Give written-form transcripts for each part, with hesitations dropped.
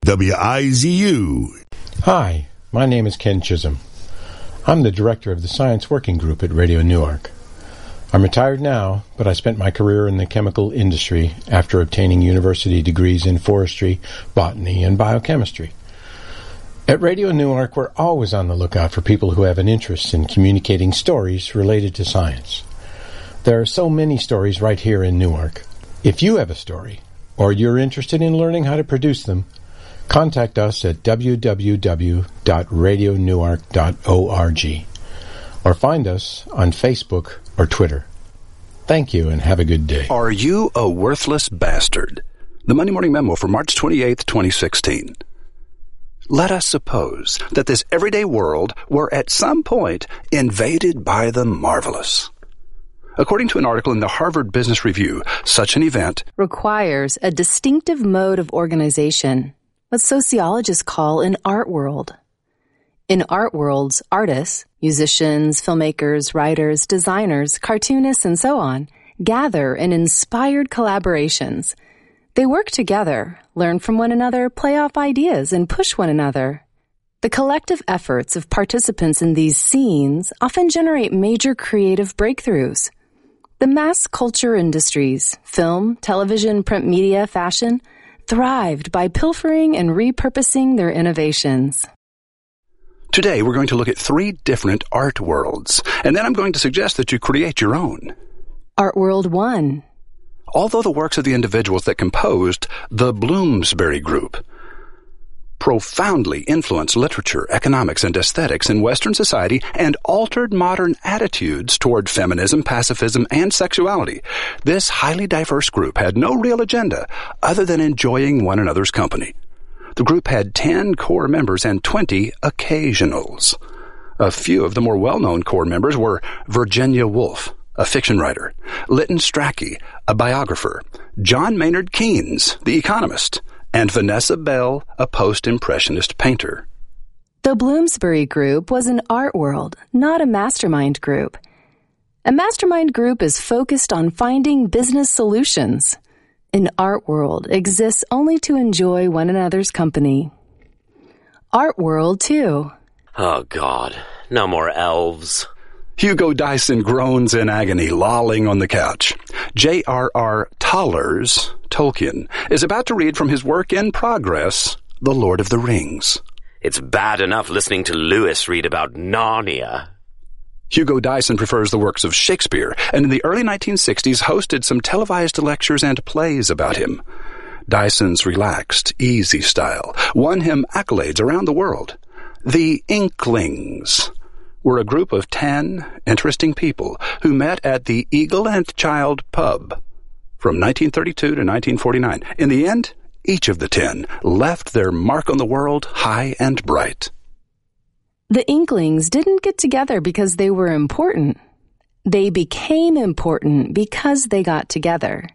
WIZU. Hi, my name is Ken Chisholm. I'm the director of the Science Working Group at Radio Newark. I'm retired now, but I spent my career in the chemical industry after obtaining university degrees in forestry, botany, and biochemistry. At Radio Newark, we're always on the lookout for people who have an interest in communicating stories related to science. There are so many stories right here in Newark. If you have a story, or you're interested in learning how to produce them, contact us at www.radionewark.org or find us on Facebook or Twitter. Thank you and have a good day. Are you a worthless bastard? The Monday Morning Memo for March 28th, 2016. Let us suppose that this everyday world were at some point invaded by the marvelous. According to an article in the Harvard Business Review, such an event requires a distinctive mode of organization, what sociologists call an art world. In art worlds, artists, musicians, filmmakers, writers, designers, cartoonists, and so on, gather in inspired collaborations. They work together, learn from one another, play off ideas, and push one another. The collective efforts of participants in these scenes often generate major creative breakthroughs. The mass culture industries, film, television, print media, fashion, thrived by pilfering and repurposing their innovations. Today, we're going to look at 3 different art worlds, and then I'm going to suggest that you create your own. Art World 1. Although the works of the individuals that composed the Bloomsbury Group profoundly influenced literature, economics, and aesthetics in Western society and altered modern attitudes toward feminism, pacifism, and sexuality, this highly diverse group had no real agenda other than enjoying one another's company. The group had 10 core members and 20 occasionals. A few of the more well-known core members were Virginia Woolf, a fiction writer, Lytton Strachey, a biographer, John Maynard Keynes, the economist, and Vanessa Bell, a post-impressionist painter. The Bloomsbury Group was an art world, not a mastermind group. A mastermind group is focused on finding business solutions. An art world exists only to enjoy one another's company. Art World 2. Oh, God. No more elves. Hugo Dyson groans in agony, lolling on the couch. J.R.R. Toller's Tolkien is about to read from his work in progress, The Lord of the Rings. It's bad enough listening to Lewis read about Narnia. Hugo Dyson prefers the works of Shakespeare, and in the early 1960s hosted some televised lectures and plays about him. Dyson's relaxed, easy style won him accolades around the world. The Inklings were a group of 10 interesting people who met at the Eagle and Child pub from 1932 to 1949. In the end, each of the 10 left their mark on the world high and bright. The Inklings didn't get together because they were important. They became important because they got together.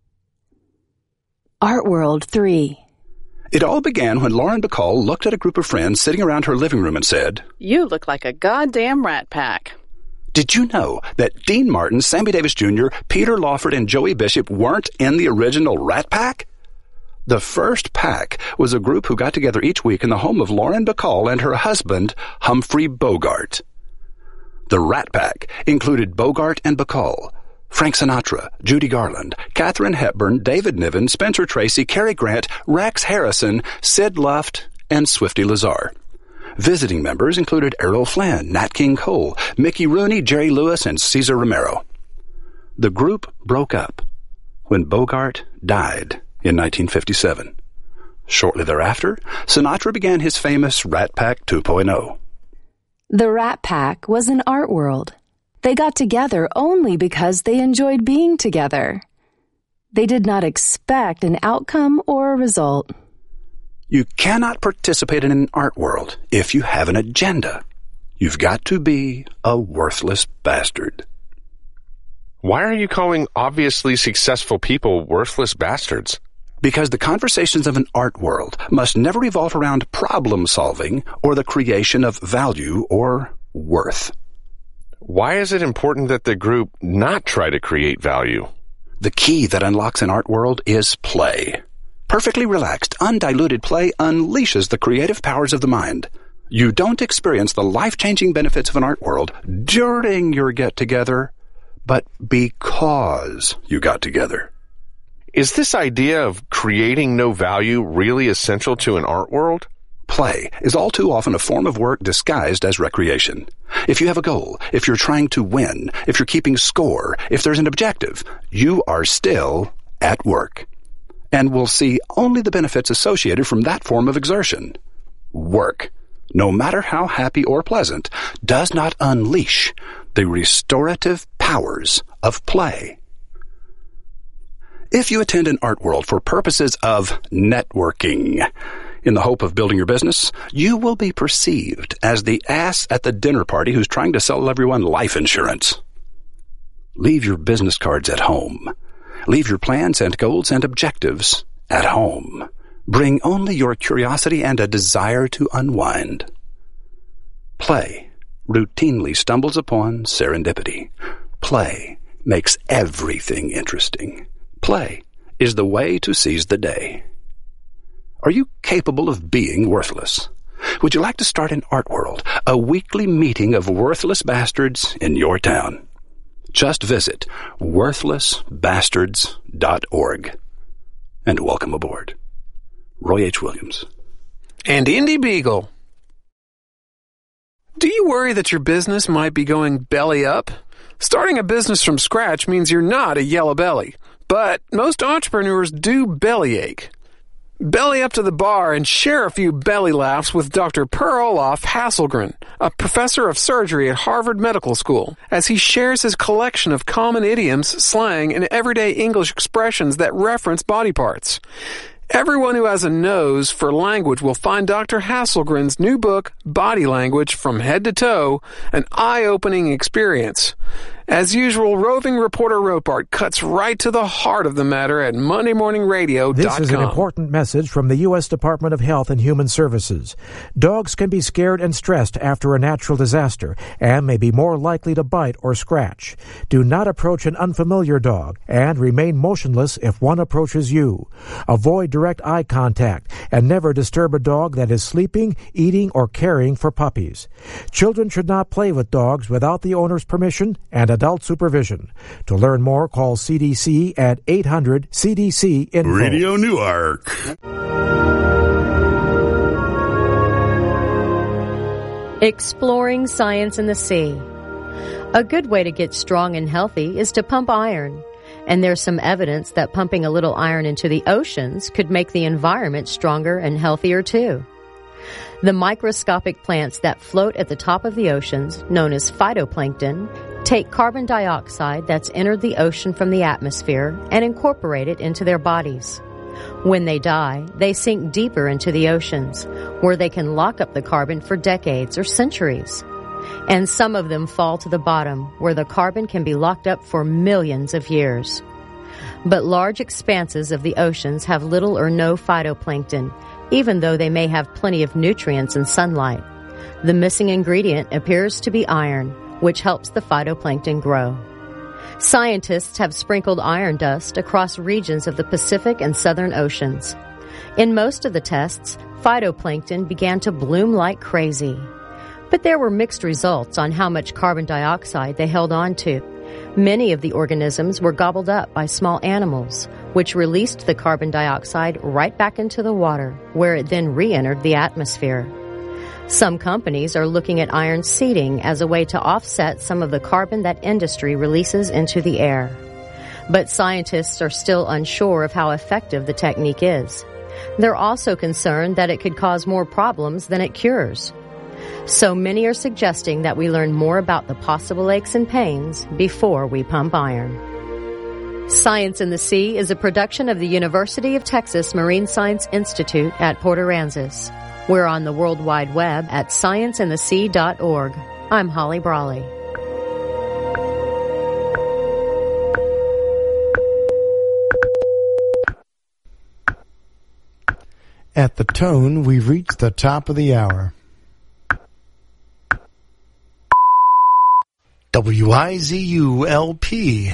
Art World 3. It all began when Lauren Bacall looked at a group of friends sitting around her living room and said, "You look like a goddamn rat pack." Did you know that Dean Martin, Sammy Davis Jr., Peter Lawford, and Joey Bishop weren't in the original Rat Pack? The first pack was a group who got together each week in the home of Lauren Bacall and her husband, Humphrey Bogart. The Rat Pack included Bogart and Bacall, Frank Sinatra, Judy Garland, Katharine Hepburn, David Niven, Spencer Tracy, Cary Grant, Rex Harrison, Sid Luft, and Swifty Lazar. Visiting members included Errol Flynn, Nat King Cole, Mickey Rooney, Jerry Lewis, and Cesar Romero. The group broke up when Bogart died in 1957. Shortly thereafter, Sinatra began his famous Rat Pack 2.0. The Rat Pack was an art world. They got together only because they enjoyed being together. They did not expect an outcome or a result. You cannot participate in an art world if you have an agenda. You've got to be a worthless bastard. Why are you calling obviously successful people worthless bastards? Because the conversations of an art world must never revolve around problem solving or the creation of value or worth. Why is it important that the group not try to create value? The key that unlocks an art world is play. Perfectly relaxed, undiluted play unleashes the creative powers of the mind. You don't experience the life-changing benefits of an art world during your get-together, but because you got together. Is this idea of creating no value really essential to an art world? Play is all too often a form of work disguised as recreation. If you have a goal, if you're trying to win, if you're keeping score, if there's an objective, you are still at work. And will see only the benefits associated from that form of exertion. Work, no matter how happy or pleasant, does not unleash the restorative powers of play. If you attend an art world for purposes of networking, in the hope of building your business, you will be perceived as the ass at the dinner party who's trying to sell everyone life insurance. Leave your business cards at home. Leave your plans and goals and objectives at home. Bring only your curiosity and a desire to unwind. Play routinely stumbles upon serendipity. Play makes everything interesting. Play is the way to seize the day. Are you capable of being worthless? Would you like to start an art world, a weekly meeting of worthless bastards in your town? Just visit worthlessbastards.org and welcome aboard. Roy H. Williams. And Indy Beagle. Do you worry that your business might be going belly up? Starting a business from scratch means you're not a yellow belly, but most entrepreneurs do bellyache. Belly up to the bar and share a few belly laughs with Dr. Per Olaf Hasselgren, a professor of surgery at Harvard Medical School, as he shares his collection of common idioms, slang, and everyday English expressions that reference body parts. Everyone who has a nose for language will find Dr. Hasselgren's new book, Body Language From Head to Toe, an eye-opening experience. As usual, roving reporter Ropart cuts right to the heart of the matter at MondayMorningRadio.com. This is an important message from the U.S. Department of Health and Human Services. Dogs can be scared and stressed after a natural disaster and may be more likely to bite or scratch. Do not approach an unfamiliar dog and remain motionless if one approaches you. Avoid direct eye contact and never disturb a dog that is sleeping, eating, or caring for puppies. Children should not play with dogs without the owner's permission and adult supervision. To learn more, call CDC at 800-CDC-INFO. Radio Newark. Exploring science in the sea. A good way to get strong and healthy is to pump iron. And there's some evidence that pumping a little iron into the oceans could make the environment stronger and healthier too. The microscopic plants that float at the top of the oceans, known as phytoplankton, take carbon dioxide that's entered the ocean from the atmosphere and incorporate it into their bodies. When they die, they sink deeper into the oceans, where they can lock up the carbon for decades or centuries. And some of them fall to the bottom, where the carbon can be locked up for millions of years. But large expanses of the oceans have little or no phytoplankton, even though they may have plenty of nutrients and sunlight. The missing ingredient appears to be iron, which helps the phytoplankton grow. Scientists have sprinkled iron dust across regions of the Pacific and Southern Oceans. In most of the tests, phytoplankton began to bloom like crazy. But there were mixed results on how much carbon dioxide they held on to. Many of the organisms were gobbled up by small animals, which released the carbon dioxide right back into the water, where it then re-entered the atmosphere. Some companies are looking at iron seeding as a way to offset some of the carbon that industry releases into the air. But scientists are still unsure of how effective the technique is. They're also concerned that it could cause more problems than it cures. So many are suggesting that we learn more about the possible aches and pains before we pump iron. Science in the Sea is a production of the University of Texas Marine Science Institute at Port Aransas. We're on the World Wide Web at scienceinthesea.org. I'm Holly Brawley. At the tone, we've reached the top of the hour. WIZU-LP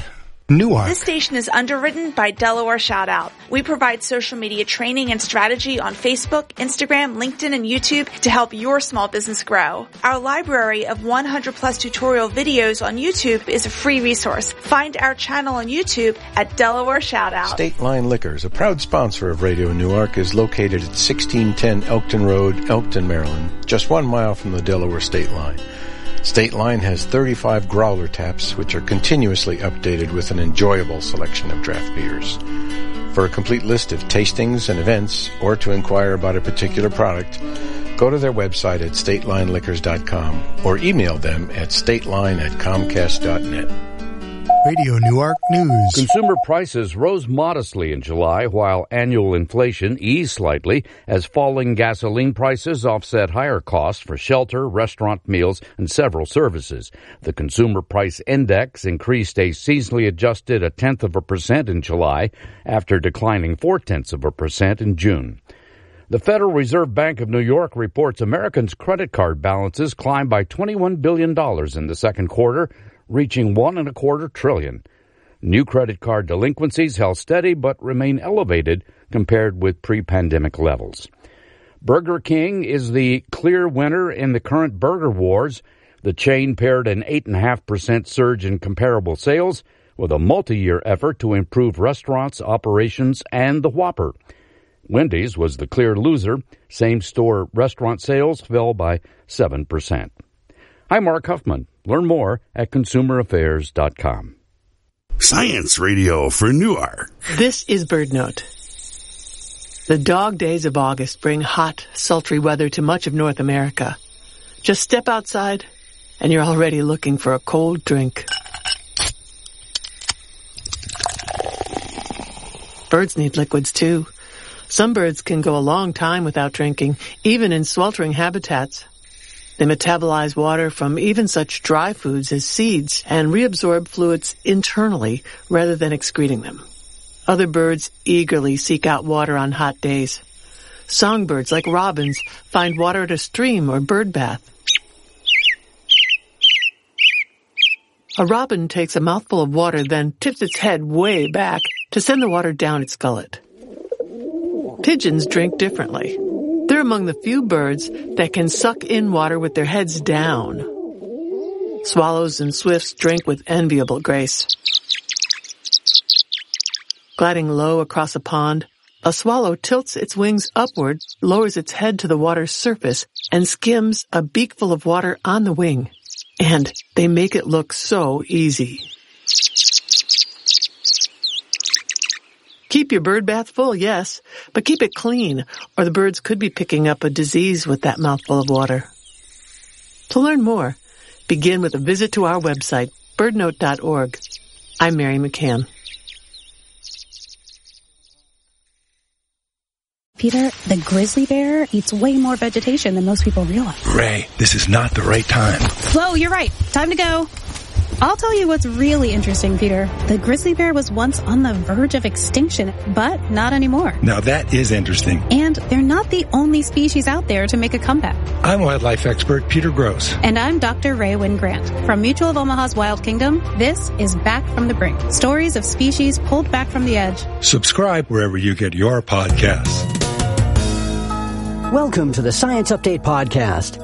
Newark. This station is underwritten by Delaware Shoutout. We provide social media training and strategy on Facebook, Instagram, LinkedIn, and YouTube to help your small business grow. Our library of 100+ tutorial videos on YouTube is a free resource. Find our channel on YouTube at Delaware Shoutout. State Line Liquors, a proud sponsor of Radio Newark, is located at 1610 Elkton Road, Elkton, Maryland, just 1 mile from the Delaware state line. State Line has 35 growler taps, which are continuously updated with an enjoyable selection of draft beers. For a complete list of tastings and events, or to inquire about a particular product, go to their website at statelineliquors.com or email them at stateline@comcast.net. Radio Newark News. Consumer prices rose modestly in July, while annual inflation eased slightly as falling gasoline prices offset higher costs for shelter, restaurant meals, and several services. The Consumer Price Index increased a seasonally adjusted 0.1% in July after declining 0.4% in June. The Federal Reserve Bank of New York reports Americans' credit card balances climbed by $21 billion in the second quarter, reaching $1.25 trillion. New credit card delinquencies held steady but remain elevated compared with pre-pandemic levels. Burger King is the clear winner in the current burger wars. The chain paired an 8.5% surge in comparable sales with a multi-year effort to improve restaurants' operations and the Whopper. Wendy's was the clear loser. Same-store restaurant sales fell by 7%. I'm Mark Huffman. Learn more at consumeraffairs.com. Science Radio for Newark. This is BirdNote. The dog days of August bring hot, sultry weather to much of North America. Just step outside, and you're already looking for a cold drink. Birds need liquids, too. Some birds can go a long time without drinking, even in sweltering habitats. They metabolize water from even such dry foods as seeds and reabsorb fluids internally rather than excreting them. Other birds eagerly seek out water on hot days. Songbirds, like robins, find water at a stream or bird bath. A robin takes a mouthful of water, then tips its head way back to send the water down its gullet. Pigeons drink differently. They're among the few birds that can suck in water with their heads down. Swallows and swifts drink with enviable grace. Gliding low across a pond, a swallow tilts its wings upward, lowers its head to the water's surface, and skims a beakful of water on the wing. And they make it look so easy. Keep your bird bath full, yes, but keep it clean, or the birds could be picking up a disease with that mouthful of water. To learn more, begin with a visit to our website, birdnote.org. I'm Mary McCann. Peter, the grizzly bear eats way more vegetation than most people realize. Ray, this is not the right time. Whoa, you're right. Time to go. I'll tell you what's really interesting, Peter. The grizzly bear was once on the verge of extinction, but not anymore. Now that is interesting. And they're not the only species out there to make a comeback. I'm wildlife expert Peter Gross. And I'm Dr. Ray Wynn Grant. From Mutual of Omaha's Wild Kingdom, this is Back from the Brink. Stories of species pulled back from the edge. Subscribe wherever you get your podcasts. Welcome to the Science Update Podcast.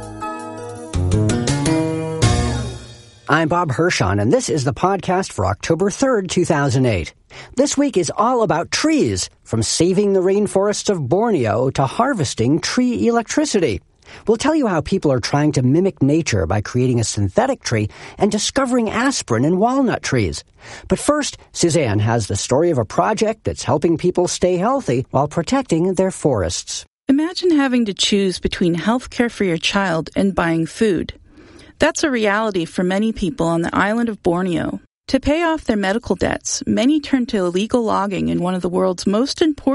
I'm Bob Hirschon, and this is the podcast for October 3rd, 2008. This week is all about trees, from saving the rainforests of Borneo to harvesting tree electricity. We'll tell you how people are trying to mimic nature by creating a synthetic tree and discovering aspirin in walnut trees. But first, Suzanne has the story of a project that's helping people stay healthy while protecting their forests. Imagine having to choose between health care for your child and buying food. That's a reality for many people on the island of Borneo. To pay off their medical debts, many turn to illegal logging in one of the world's most important